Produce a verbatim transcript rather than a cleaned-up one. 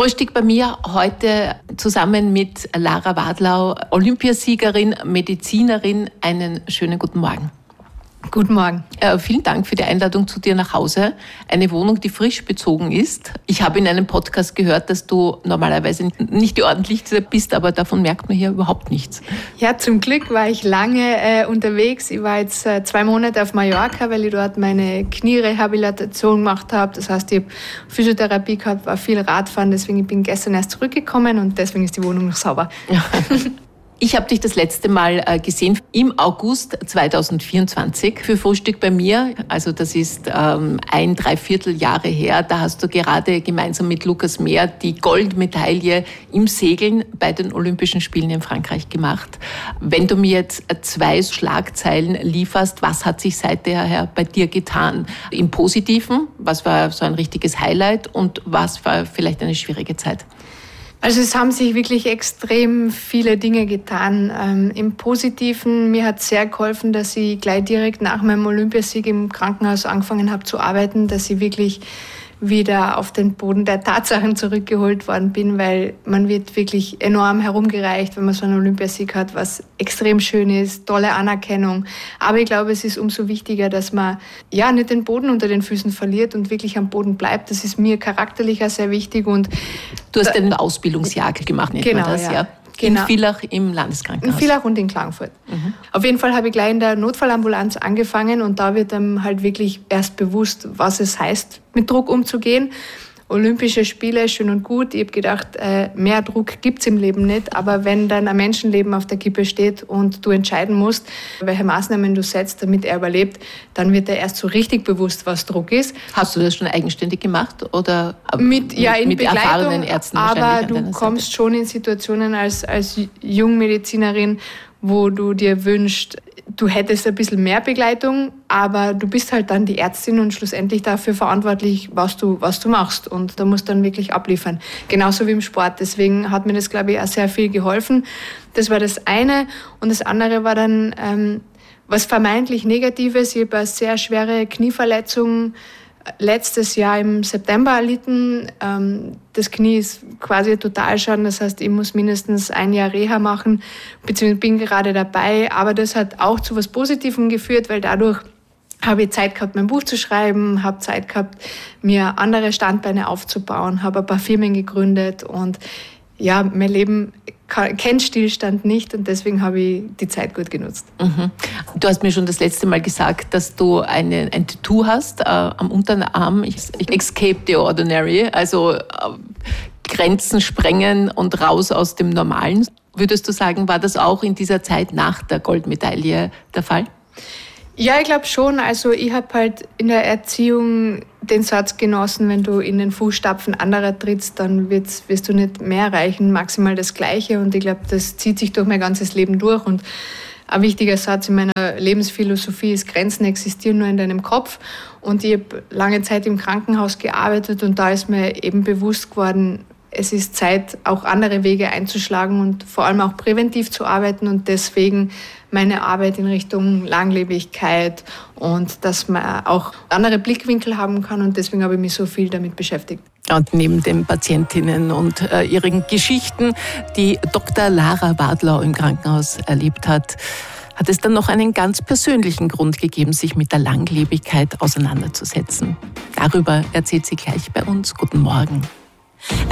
Frühstück bei mir heute zusammen mit Lara Wadlau, Olympiasiegerin, Medizinerin. Einen schönen guten Morgen. Guten Morgen. Äh, vielen Dank für die Einladung zu dir nach Hause. Eine Wohnung, die frisch bezogen ist. Ich habe in einem Podcast gehört, dass du normalerweise nicht die ordentlichste bist, aber davon merkt man hier überhaupt nichts. Ja, zum Glück war ich lange äh, unterwegs. Ich war jetzt äh, zwei Monate auf Mallorca, weil ich dort meine Knierehabilitation gemacht habe. Das heißt, ich habe Physiotherapie gehabt, war viel Radfahren, deswegen bin ich gestern erst zurückgekommen und deswegen ist die Wohnung noch sauber. Ich habe dich das letzte Mal gesehen im August zweitausendvierundzwanzig für Frühstück bei mir. Also das ist ähm, ein Dreivierteljahre her. Da hast du gerade gemeinsam mit Lukas Mehr die Goldmedaille im Segeln bei den Olympischen Spielen in Frankreich gemacht. Wenn du mir jetzt zwei Schlagzeilen lieferst, was hat sich seither bei dir getan? Im Positiven, was war so ein richtiges Highlight und was war vielleicht eine schwierige Zeit? Also es haben sich wirklich extrem viele Dinge getan. Ähm, Im Positiven, mir hat sehr geholfen, dass ich gleich direkt nach meinem Olympiasieg im Krankenhaus angefangen habe zu arbeiten, dass ich wirklich wieder auf den Boden der Tatsachen zurückgeholt worden bin, weil man wird wirklich enorm herumgereicht, wenn man so einen Olympiasieg hat, was extrem schön ist, tolle Anerkennung. Aber ich glaube, es ist umso wichtiger, dass man ja nicht den Boden unter den Füßen verliert und wirklich am Boden bleibt. Das ist mir charakterlich auch sehr wichtig. Und du hast ein Ausbildungsjahr gemacht, nennt genau, man das, ja. ja? Genau. In Villach im Landeskrankenhaus. In Villach und in Klagenfurt. Mhm. Auf jeden Fall habe ich gleich in der Notfallambulanz angefangen und da wird einem halt wirklich erst bewusst, was es heißt, mit Druck umzugehen. Olympische Spiele, schön und gut. Ich habe gedacht, mehr Druck gibt es im Leben nicht. Aber wenn dann ein Menschenleben auf der Kippe steht und du entscheiden musst, welche Maßnahmen du setzt, damit er überlebt, dann wird er erst so richtig bewusst, was Druck ist. Hast du das schon eigenständig gemacht? Oder mit, ja, in mit Begleitung, erfahrenen Ärzten aber du kommst Seite? schon in Situationen als, als Jungmedizinerin, wo du dir wünschst, du hättest ein bisschen mehr Begleitung, aber du bist halt dann die Ärztin und schlussendlich dafür verantwortlich, was du, was du machst. Und da musst du dann wirklich abliefern. Genauso wie im Sport. Deswegen hat mir das, glaube ich, auch sehr viel geholfen. Das war das eine. Und das andere war dann ähm, was vermeintlich Negatives. Ich habe eine sehr schwere Knieverletzung letztes Jahr im September erlitten. Das Knie ist quasi total schaden. Das heißt, ich muss mindestens ein Jahr Reha machen, beziehungsweise bin gerade dabei. Aber das hat auch zu was Positivem geführt, weil dadurch habe ich Zeit gehabt, mein Buch zu schreiben, habe Zeit gehabt, mir andere Standbeine aufzubauen, habe ein paar Firmen gegründet und ja, mein Leben kennt Stillstand nicht und deswegen habe ich die Zeit gut genutzt. Mhm. Du hast mir schon das letzte Mal gesagt, dass du eine, ein Tattoo hast äh, am Unterarm. Escape the Ordinary, also äh, Grenzen sprengen und raus aus dem Normalen. Würdest du sagen, war das auch in dieser Zeit nach der Goldmedaille der Fall? Ja, ich glaube schon. Also ich habe halt in der Erziehung den Satz genossen, wenn du in den Fußstapfen anderer trittst, dann wirst, wirst du nicht mehr erreichen, maximal das Gleiche. Und ich glaube, das zieht sich durch mein ganzes Leben durch. Und ein wichtiger Satz in meiner Lebensphilosophie ist, Grenzen existieren nur in deinem Kopf. Und ich habe lange Zeit im Krankenhaus gearbeitet und da ist mir eben bewusst geworden, es ist Zeit, auch andere Wege einzuschlagen und vor allem auch präventiv zu arbeiten und deswegen meine Arbeit in Richtung Langlebigkeit und dass man auch andere Blickwinkel haben kann und deswegen habe ich mich so viel damit beschäftigt. Und neben den Patientinnen und äh, ihren Geschichten, die Doktor Lara Wadlau im Krankenhaus erlebt hat, hat es dann noch einen ganz persönlichen Grund gegeben, sich mit der Langlebigkeit auseinanderzusetzen. Darüber erzählt sie gleich bei uns. Guten Morgen.